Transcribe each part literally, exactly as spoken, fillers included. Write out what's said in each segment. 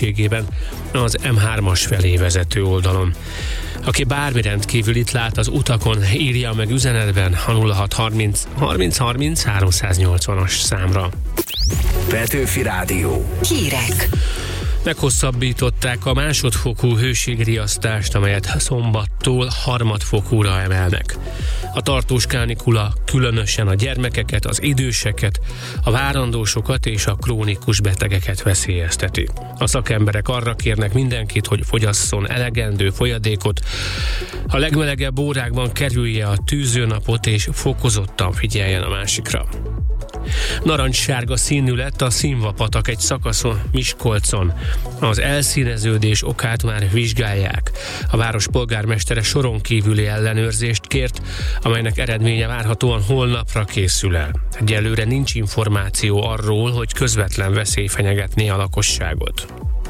térségében, az em hármas felé vezető oldalon. Aki bármi rendkívülit lát az utakon, írja meg üzenetben a nulla hat harminc harminc harminc háromszáznyolcvanas számra. Petőfi Rádió. Hírek. Meghosszabbították a másodfokú hőségriasztást, amelyet szombattól harmadfokúra emelnek. A tartós kánikula különösen a gyermekeket, az időseket, a várandósokat és a krónikus betegeket veszélyezteti. A szakemberek arra kérnek mindenkit, hogy fogyasszon elegendő folyadékot, a legmelegebb órákban kerülje a tűzőnapot és fokozottan figyeljen a másikra. Narancssárga színű lett a Színva-patak egy szakaszon, Miskolcon. Az elszíneződés okát már vizsgálják. A város polgármestere soron kívüli ellenőrzést kért, amelynek eredménye várhatóan holnapra készül el. Egyelőre nincs információ arról, hogy közvetlen veszély fenyegetné a lakosságot.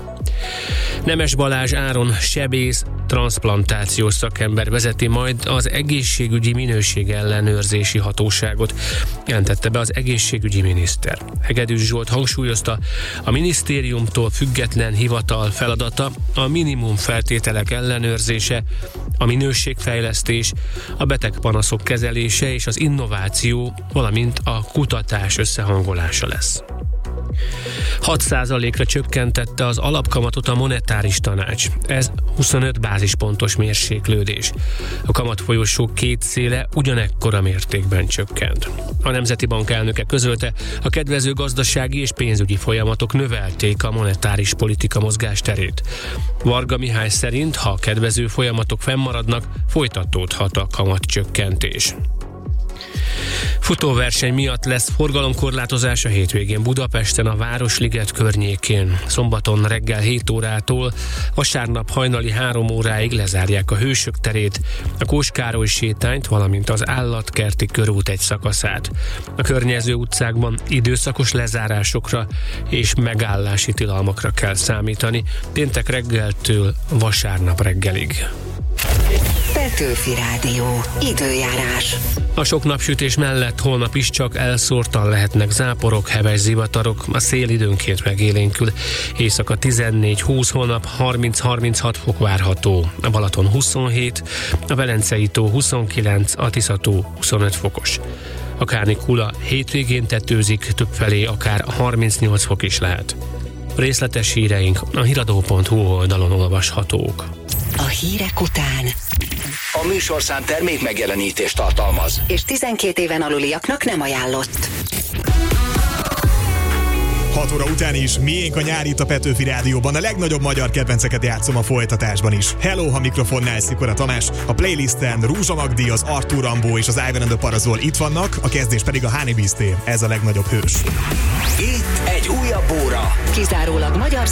Nemes Balázs Áron sebész, transzplantációs szakember vezeti majd az egészségügyi minőségellenőrzési hatóságot, jelentette be az egészségügyi miniszter. Hegedűs Zsolt hangsúlyozta, a minisztériumtól független hivatal feladata a minimum feltételek ellenőrzése, a minőségfejlesztés, a betegpanaszok kezelése és az innováció, valamint a kutatás összehangolása lesz. hat százalékra csökkentette az alapkamatot a monetáris tanács. Ez huszonöt bázispontos mérséklődés. A kamatfolyosó két széle ugyanekkora mértékben csökkent. A Nemzeti Bank elnöke közölte, a kedvező gazdasági és pénzügyi folyamatok növelték a monetáris politika mozgásterét. Varga Mihály szerint, ha a kedvező folyamatok fennmaradnak, folytatódhat a kamatcsökkentés. Futóverseny miatt lesz forgalomkorlátozás a hétvégén Budapesten, a Városliget környékén. Szombaton reggel hét órától, vasárnap hajnali három óráig lezárják a Hősök terét, a Kós-Károly sétányt, valamint az Állatkerti körút egy szakaszát. A környező utcákban időszakos lezárásokra és megállási tilalmakra kell számítani, péntek reggeltől vasárnap reggelig. Petőfi Rádió. Időjárás. A sok napsütés mellett holnap is csak elszórtan lehetnek záporok, heves zivatarok, a szél időnként megélénkül. Éjszaka tizennégy húsz, holnap harminc-harminchat fok várható. A Balaton huszonhét, a Velencei tó huszonkilenc, a Tisza-tó huszonöt fokos. A kánikula hétvégén tetőzik, többfelé akár harmincnyolc fok is lehet. Részletes híreink a híradó pont hu oldalon olvashatók. A hírek után A műsorszám termék megjelenítést tartalmaz, és tizenkét éven aluliaknak nem ajánlott. hat óra után is miénk a nyár itt a Petőfi Rádióban. A legnagyobb magyar kedvenceket játszom a folytatásban is. Hello, ha mikrofonnál Szikora Tamás. A playlisten Rúzsa Magdi, az Artur Rambó és az Ivan and the Parazol itt vannak, a kezdés pedig a Honey Beastie. Ez a legnagyobb hős. itt egy újabb óra. Kizárólag magyar